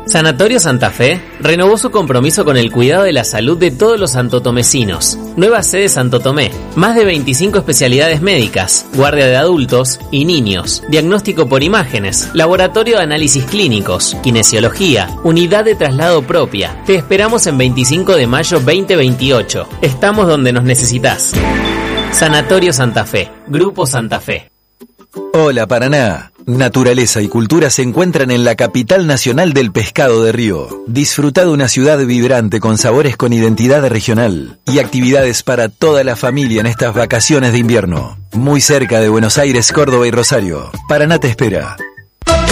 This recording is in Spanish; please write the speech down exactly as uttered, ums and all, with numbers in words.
Sanatorio Santa Fe renovó su compromiso con el cuidado de la salud de todos los santotomecinos. Nueva sede Santo Tomé, más de veinticinco especialidades médicas, guardia de adultos y niños, diagnóstico por imágenes, laboratorio de análisis clínicos, kinesiología, unidad de traslado propia. Te esperamos en veinticinco de mayo veinte veintiocho. Estamos donde nos necesitas. Sanatorio Santa Fe, Grupo Santa Fe. Hola Paraná, naturaleza y cultura se encuentran en la capital nacional del pescado de río. Disfruta de una ciudad vibrante con sabores con identidad regional y actividades para toda la familia en estas vacaciones de invierno. Muy cerca de Buenos Aires, Córdoba y Rosario. Paraná te espera.